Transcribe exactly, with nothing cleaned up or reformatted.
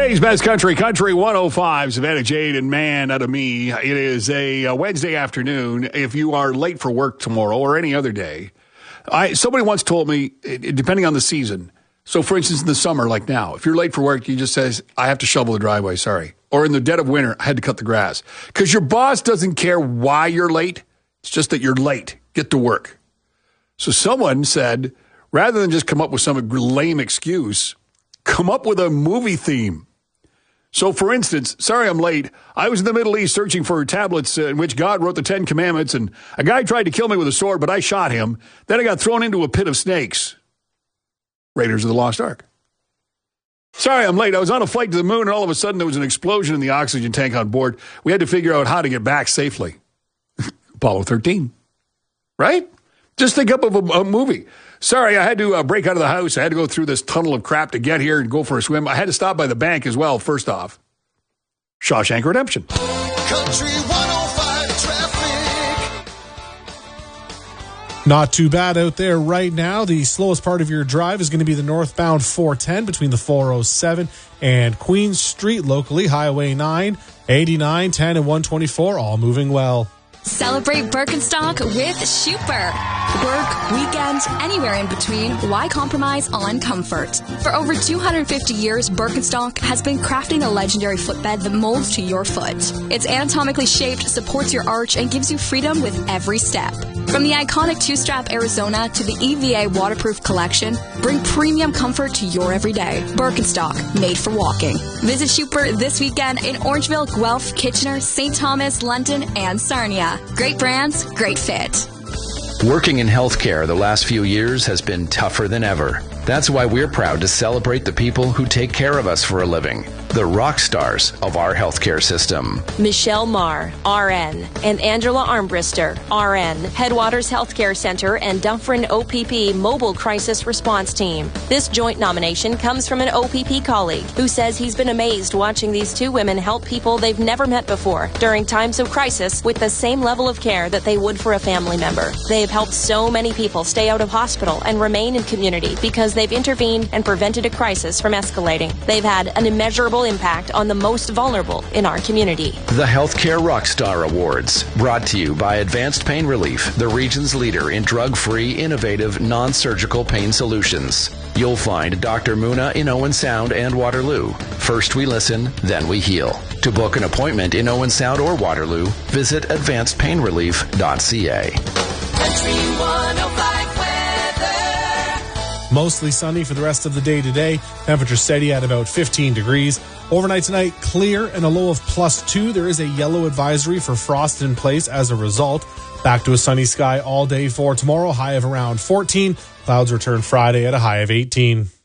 Today's best country, Country one oh five, Savannah Jade and Man Out of Me. It is a, a Wednesday afternoon. If you are late for work tomorrow or any other day, I somebody once told me, depending on the season, so for instance, in the summer, like now, if you're late for work, you just says, I have to shovel the driveway, sorry. Or in the dead of winter, I had to cut the grass. Because your boss doesn't care why you're late. It's just that you're late. Get to work. So someone said, rather than just come up with some lame excuse, come up with a movie theme. So, for instance, sorry I'm late. I was in the Middle East searching for tablets uh, in which God wrote the Ten Commandments, and a guy tried to kill me with a sword, but I shot him. Then I got thrown into a pit of snakes. Raiders of the Lost Ark. Sorry I'm late. I was on a flight to the moon, and all of a sudden there was an explosion in the oxygen tank on board. We had to figure out how to get back safely. Apollo thirteen. Right? Just think up of a, a movie. Sorry, I had to uh, break out of the house. I had to go through this tunnel of crap to get here and go for a swim. I had to stop by the bank as well, first off. Shawshank Redemption. Country one oh five traffic. Not too bad out there right now. The slowest part of your drive is going to be the northbound four ten between the four oh seven and Queen Street locally. Highway nine, eighty-nine, ten, and one twenty-four, all moving well. Celebrate Birkenstock with Schuper. Work, weekend, anywhere in between, why compromise on comfort? For over two hundred fifty years, Birkenstock has been crafting a legendary footbed that molds to your foot. It's anatomically shaped, supports your arch, and gives you freedom with every step. From the iconic two-strap Arizona to the E V A waterproof collection, bring premium comfort to your everyday. Birkenstock, made for walking. Visit Schuper this weekend in Orangeville, Guelph, Kitchener, Saint Thomas, London, and Sarnia. Great brands, great fit. Working in healthcare the last few years has been tougher than ever. That's why we're proud to celebrate the people who take care of us for a living, the rock stars of our healthcare system. Michelle Marr, R N, and Angela Armbrister, R N, Headwaters Healthcare Center and Dufferin O P P Mobile Crisis Response Team. This joint nomination comes from an O P P colleague who says he's been amazed watching these two women help people they've never met before during times of crisis with the same level of care that they would for a family member. They have helped so many people stay out of hospital and remain in community because they've intervened and prevented a crisis from escalating. They've had an immeasurable impact on the most vulnerable in our community. The Healthcare Rockstar Awards, brought to you by Advanced Pain Relief, the region's leader in drug-free, innovative, non-surgical pain solutions. You'll find Doctor Muna in Owen Sound and Waterloo. First we listen, then we heal. To book an appointment in Owen Sound or Waterloo, visit advanced pain relief dot c a. Country one oh five weather. Mostly sunny for the rest of the day today. Temperature steady at about fifteen degrees. Overnight tonight, clear and a low of plus two. There is a yellow advisory for frost in place as a result. Back to a sunny sky all day for tomorrow. High of around fourteen. Clouds return Friday at a high of eighteen.